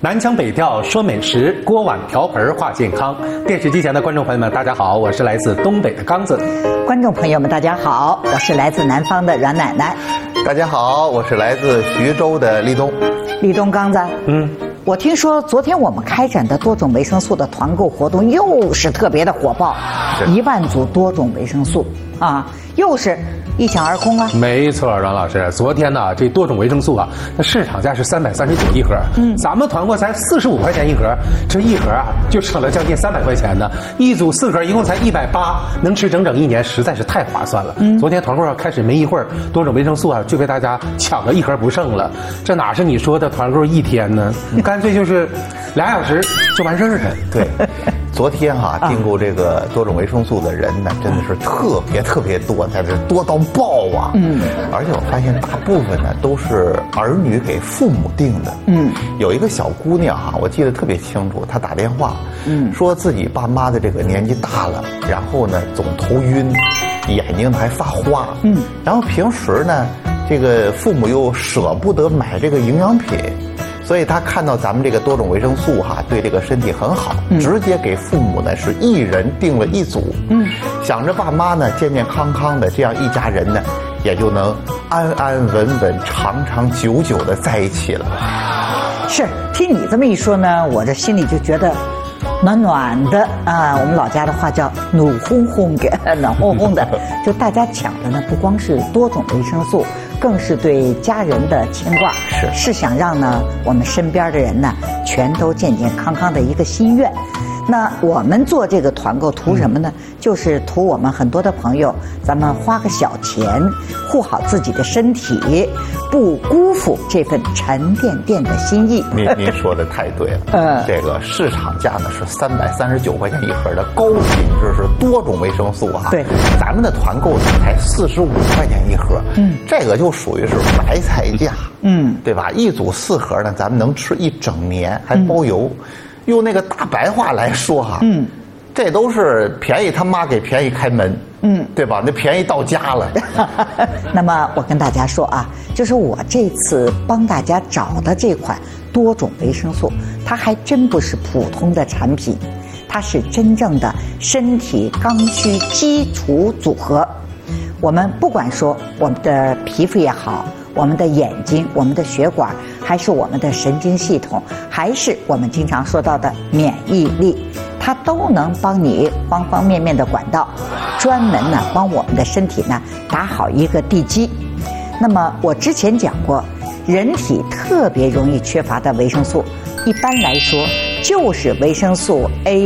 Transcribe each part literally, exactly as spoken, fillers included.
南腔北调说美食，锅碗瓢盆话健康。电视机前的观众朋友们，大家好，我是来自东北的刚子。 观众朋友们，大家好，我是来自南方的阮奶奶。 大家好，我是来自徐州的立冬。 立冬刚子，嗯，我听说昨天我们开展的多种维生素的团购活动又是特别的火爆，一万组多种维生素啊，又是一抢而空啊！ 没错，阮老师，昨天呢，这多种维生素啊，那市场价是三百三十九一盒，嗯，咱们团购才四十五块钱一盒，这一盒啊就省了将近三百块钱呢。一组四盒，一共才一百八，能吃整整一年，实在是太划算了。嗯，昨天团购开始没一会儿，多种维生素啊就被大家抢个一盒不剩了。这哪是你说的团购一天呢？干脆就是俩小时就完事儿了。 对。昨天哈、啊，订购这个多种维生素的人呢，真的是特别特别多，在这多到爆啊！嗯，而且我发现大部分呢都是儿女给父母订的。嗯，有一个小姑娘哈、啊，我记得特别清楚，她打电话，嗯，说自己爸妈的这个年纪大了，然后呢总头晕，眼睛还发花，嗯，然后平时呢，这个父母又舍不得买这个营养品。所以他看到咱们这个多种维生素哈，对这个身体很好，嗯、直接给父母呢是一人订了一组，嗯，想着爸妈呢健健康康的，这样一家人呢也就能安安稳稳、长长久久的在一起了。 是，听你这么一说呢，我这心里就觉得暖暖的啊！我们老家的话叫暖烘烘的，暖烘烘的。就大家抢的呢，不光是多种维生素，更是对家人的牵挂，是是想让呢我们身边的人呢全都健健康康的一个心愿。那我们做这个团购图什么呢？嗯、就是图我们很多的朋友，咱们花个小钱，护好自己的身体，不辜负这份沉甸甸的心意。 您您说的太对了，嗯，这个市场价呢是三百三十九块钱一盒的高品质是多种维生素啊，对，咱们的团购呢才四十五块钱一盒，嗯，这个就属于是白菜价，嗯，对吧？一组四盒呢，咱们能吃一整年，还包邮。嗯，用那个大白话来说哈、啊，嗯，这都是便宜他妈给便宜开门，嗯，对吧？那便宜到家了。 那么我跟大家说啊，就是我这次帮大家找的这款多种维生素，它还真不是普通的产品，它是真正的身体刚需基础组合。我们不管说我们的皮肤也好，我们的眼睛、我们的血管，还是我们的神经系统，还是我们经常说到的免疫力，它都能帮你方方面面的管道，专门呢帮我们的身体呢打好一个地基。那么我之前讲过，人体特别容易缺乏的维生素，一般来说就是维生素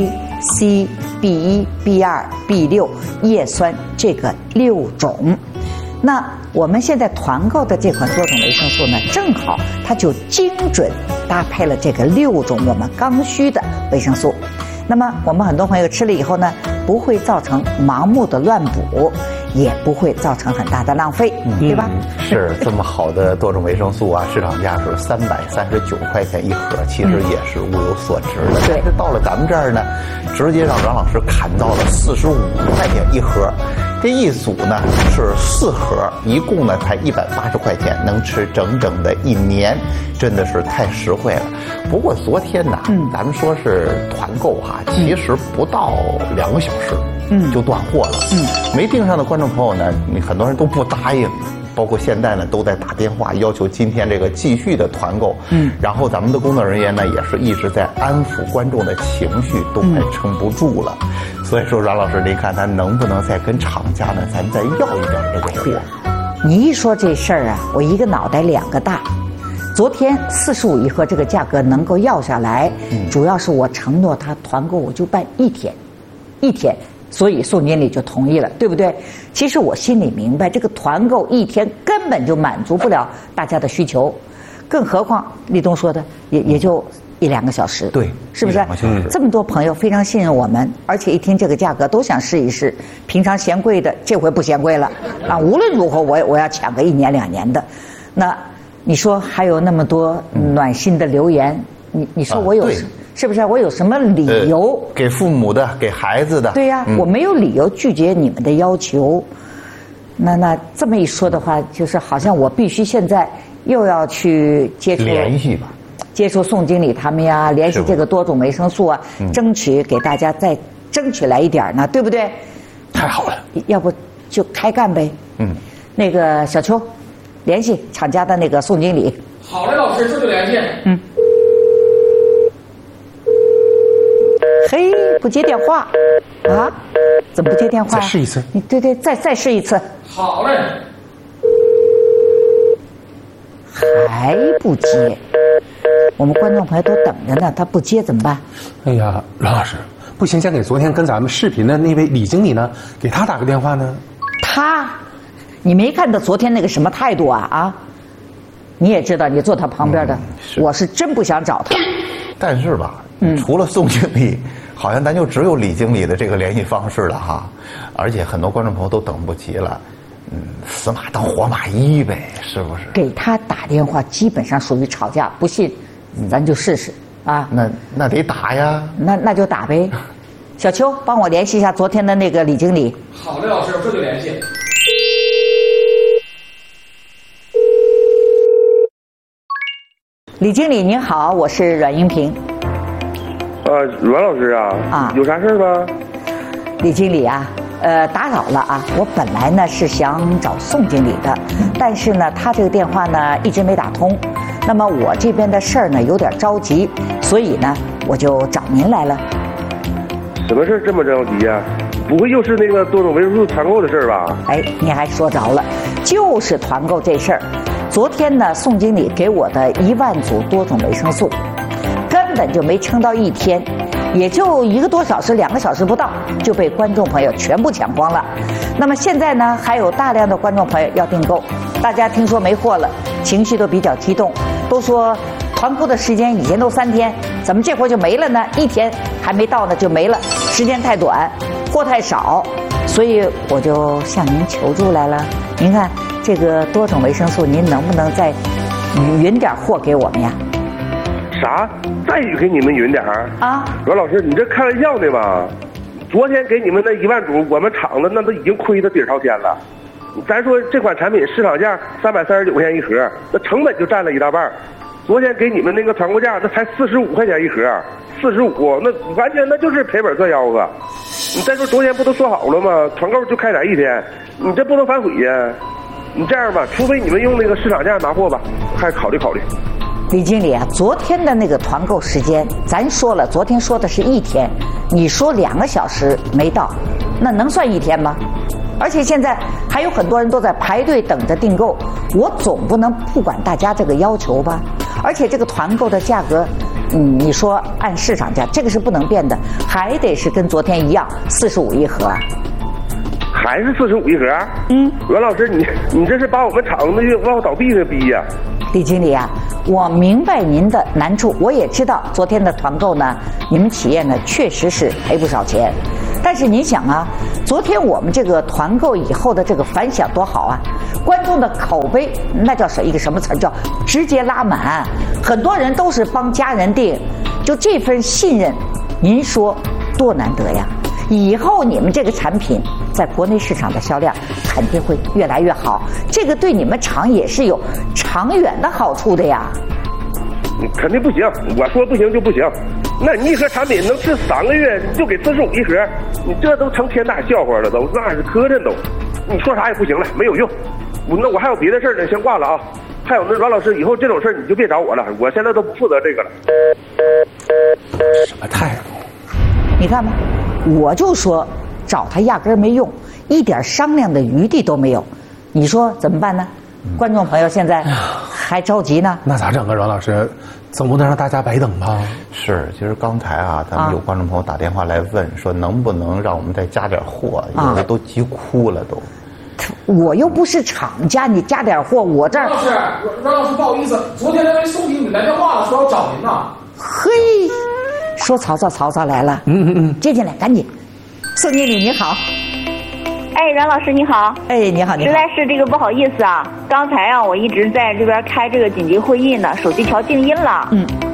A、C、B 一、B 二、B 六、叶酸这个六种。那我们现在团购的这款多种维生素呢，正好它就精准搭配了这个六种我们刚需的维生素。那么我们很多朋友吃了以后呢，不会造成盲目的乱补，也不会造成很大的浪费，嗯、对吧？ 是这么好的多种维生素啊，市场价是三百三十九块钱一盒，其实也是物有所值的。但是到了咱们这儿呢，直接让阮老师砍到了四十五块钱一盒。这一组呢是四盒，一共呢才一百八十块钱，能吃整整的一年，真的是太实惠了。不过昨天呢，嗯、咱们说是团购哈、啊，其实不到两个小时，嗯，就断货了。嗯，没订上的观众朋友呢，你很多人都不答应。包括现在呢，都在打电话要求今天这个继续的团购。嗯，然后咱们的工作人员呢，也是一直在安抚观众的情绪，都快撑不住了。嗯、所以说，阮老师，您看咱能不能再跟厂家呢，咱再要一点这个货？ 你一说这事儿啊，我一个脑袋两个大。昨天四十五一盒这个价格能够要下来，嗯、主要是我承诺他团购我就办一天，一天。所以宋经理就同意了，对不对？其实我心里明白，这个团购一天根本就满足不了大家的需求，更何况立冬说的也也就一两个小时， 对， 是不是？嗯、这么多朋友非常信任我们，而且一听这个价格都想试一试，平常嫌贵的这回不嫌贵了啊！无论如何，我我要抢个一年两年的。那你说还有那么多暖心的留言，你你说我有？啊是不是我有什么理由、 呃、给父母的给孩子的？ 对呀、啊嗯、我没有理由拒绝你们的要求。那那这么一说的话，就是好像我必须现在又要去接触联系吧， 接触宋经理他们呀，联系这个多种维生素啊，嗯、争取给大家再争取来一点呢，对不对？ 太好了， 要不就开干呗。嗯，那个小邱，联系厂家的那个宋经理。 好嘞，老师，这就联系。嗯。 嘿，不接电话啊？怎么不接电话？ 再试一次。 你对对，再再试一次。 好嘞。 还不接，我们观众朋友都等着呢，他不接怎么办？ 哎呀，阮老师，不行，先给昨天跟咱们视频的那位李经理呢，给他打个电话呢。 他，你没看到昨天那个什么态度啊啊？你也知道，你坐他旁边的，嗯、是我是真不想找他。 但是吧，嗯、除了宋经理，好像咱就只有李经理的这个联系方式了哈，而且很多观众朋友都等不及了。嗯，死马当活马医呗，是不是？ 给他打电话基本上属于吵架，不信，咱就试试啊。 那那得打呀。 那那就打呗。小邱，帮我联系一下昨天的那个李经理。 好嘞，老师，我这就联系。 李经理您好，我是阮英平。 呃，阮老师啊，啊，有啥事吗？ 李经理啊。呃，打扰了啊！我本来呢是想找宋经理的，但是呢，他这个电话呢一直没打通。那么我这边的事儿呢有点着急，所以呢我就找您来了。 什么事这么着急呀、啊？不会又是那个多种维生素团购的事吧？ 哎，你还说着了，就是团购这事儿。昨天呢，宋经理给我的一万组多种维生素，根本就没撑到一天。也就一个多小时、两个小时不到，就被观众朋友全部抢光了。那么现在呢，还有大量的观众朋友要订购，大家听说没货了，情绪都比较激动，都说团购的时间以前都三天，怎么这会儿就没了呢？一天还没到呢就没了，时间太短，货太少，所以我就向您求助来了。您看这个多种维生素，您能不能再匀点货给我们呀？ 啥？再给你们匀点儿啊？阮老师，你这开玩笑呢吧？昨天给你们那一万组，我们厂子那都已经亏得底儿朝天了。咱说这款产品市场价三百三十九块钱一盒，那成本就占了一大半。昨天给你们那个团购价，那才四十五块钱一盒，四十五，那完全那就是赔本赚吆喝。你再说昨天不都说好了吗？团购就开展一天，你这不能反悔呀。你这样吧，除非你们用那个市场价拿货吧，还考虑考虑。 李经理啊，昨天的那个团购时间，咱说了，昨天说的是一天，你说两个小时没到，那能算一天吗？而且现在还有很多人都在排队等着订购，我总不能不管大家这个要求吧？而且这个团购的价格，嗯，你说按市场价，这个是不能变的，还得是跟昨天一样，四十五一盒。 还是四十五一盒？嗯，阮老师，你你这是把我们厂子往倒闭的逼呀！ 李经理啊，我明白您的难处，我也知道昨天的团购呢，你们企业呢确实是赔不少钱。但是您想啊，昨天我们这个团购以后的这个反响多好啊，观众的口碑那叫一个什么词儿，叫直接拉满，很多人都是帮家人订，就这份信任，您说多难得呀！以后你们这个产品在国内市场的销量肯定会越来越好，这个对你们厂也是有长远的好处的呀。 肯定不行，我说不行就不行。那你一盒产品能吃三个月，你就给四十五一盒，你这都成天大笑话了，都那是磕碜都。你说啥也不行了，没有用。我那我还有别的事呢，先挂了啊。还有那阮老师，以后这种事你就别找我了，我现在都不负责这个了。 什么态度？ 你看吧，我就说找他压根儿没用，一点商量的余地都没有。你说怎么办呢？嗯、观众朋友现在还着急呢。 那咋整啊，阮老师？总不能让大家白等吧？ 是，其实刚才啊，咱们有观众朋友打电话来问，说能不能让我们再加点货，有的都急哭了都。 我又不是厂家，你加点货，我这儿。 阮老师，阮老师不好意思，昨天那位宋经理来电话了，说要找您呢。 嘿，说曹操，曹操来了。 嗯嗯嗯， 接进来，赶紧。宋经理你好。 哎，阮老师你好。 哎，你好，你好。 实在是这个不好意思啊，刚才啊我一直在这边开这个紧急会议呢，手机调静音了。嗯。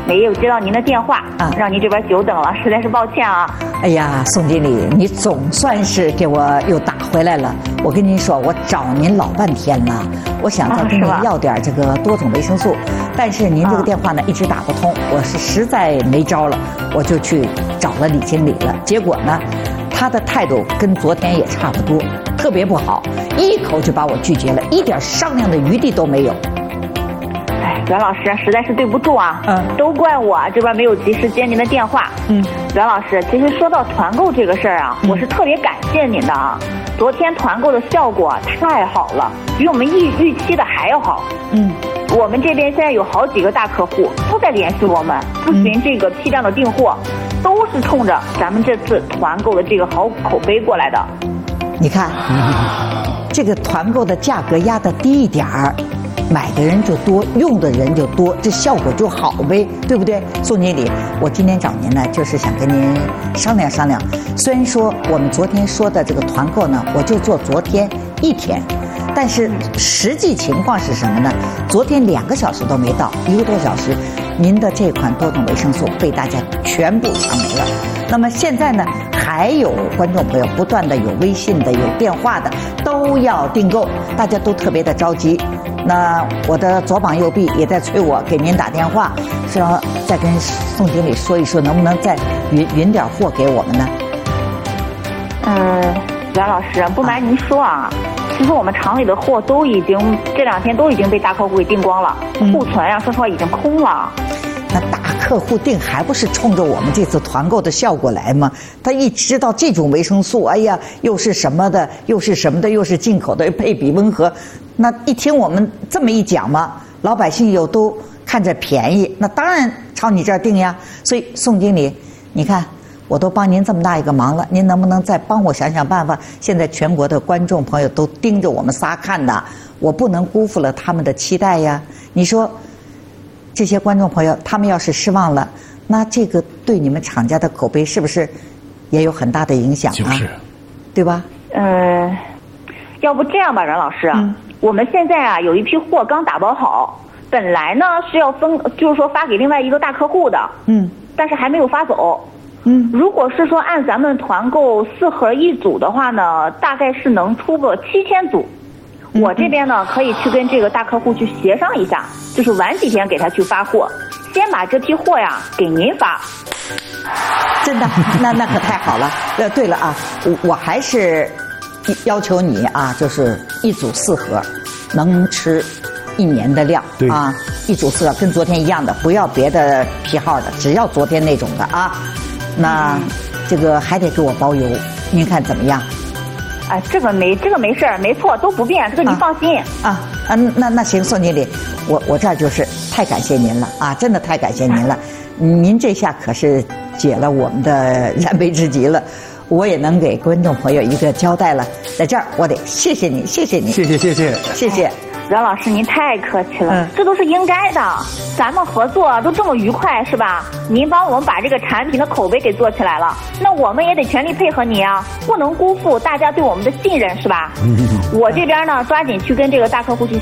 没有接到您的电话， 啊， 让您这边久等了，实在是抱歉啊。 哎呀，宋经理，你总算是给我又打回来了。我跟您说，我找您老半天了，我想再跟您要点这个多种维生素，但是您这个电话呢一直打不通，我是实在没招了，我就去找了李经理了。结果呢，他的态度跟昨天也差不多，特别不好，一口就把我拒绝了，一点商量的余地都没有。 哎，阮老师实在是对不住啊， 嗯， 都怪我这边没有及时接您的电话。 嗯， 阮老师，其实说到团购这个事儿啊， 嗯， 我是特别感谢您的啊。昨天团购的效果太好了，比我们预预期的还要好。 嗯， 我们这边现在有好几个大客户都在联系我们，咨询这个批量的订货，嗯，都是冲着咱们这次团购的这个好口碑过来的。 你看，这个团购的价格压得低一点儿，买的人就多，用的人就多，这效果就好呗，对不对？宋经理，我今天找您呢，就是想跟您商量商量。虽然说我们昨天说的这个团购呢，我就做昨天一天，但是实际情况是什么呢？昨天两个小时都没到，一个多小时，您的这款多种维生素被大家全部抢没了。那么现在呢，还有观众朋友不断的有微信的、有电话的都要订购，大家都特别的着急。那我的左膀右臂也在催我给您打电话，说再跟宋经理说一说，能不能再匀匀点货给我们呢？ 嗯，阮老师，不瞒您说啊，其实我们厂里的货都已经这两天都已经被大客户给订光了，库存啊，说实话已经空了。 那大客户订还不是冲着我们这次团购的效果来吗？他一知道这种维生素，哎呀，又是什么的，又是什么的，又是进口的，配比温和，那一听我们这么一讲嘛，老百姓又都看着便宜，那当然朝你这儿订呀。所以宋经理，你看我都帮您这么大一个忙了，您能不能再帮我想想办法？现在全国的观众朋友都盯着我们仨看的，我不能辜负了他们的期待呀。你说这些观众朋友，他们要是失望了，那这个对你们厂家的口碑是不是也有很大的影响啊？就是，对吧？ 呃，要不这样吧，阮老师，嗯，我们现在啊有一批货刚打包好，本来呢是要分，就是说发给另外一个大客户的，嗯，但是还没有发走。嗯，如果是说按咱们团购四盒一组的话呢，大概是能出个七千组。我这边呢可以去跟这个大客户去协商一下，就是晚几天给他去发货，先把这批货呀给您发。 真的，那那可太好了。呃，对了啊，我我还是要求你啊，就是一组四盒，能吃一年的量啊，一组四盒跟昨天一样的，不要别的批号的，只要昨天那种的啊。那这个还得给我包邮，您看怎么样？ 哎，这个没这个没事儿，没错，都不变，这个您放心。 啊啊，那那行，宋经理，我我这儿就是太感谢您了啊，真的太感谢您了，您这下可是解了我们的燃眉之急了，我也能给观众朋友一个交代了。在这儿，我得谢谢你，谢谢你， 谢谢谢谢谢谢。 阮老师，您太客气了， 嗯， 这都是应该的。咱们合作都这么愉快，是吧？您帮我们把这个产品的口碑给做起来了，那我们也得全力配合你啊，不能辜负大家对我们的信任，是吧？嗯，我这边呢，抓紧去跟这个大客户去